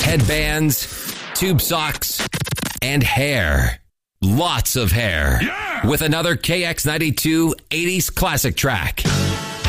headbands, tube socks, and hair. Lots of hair. Yeah! With another KX92 80s classic track.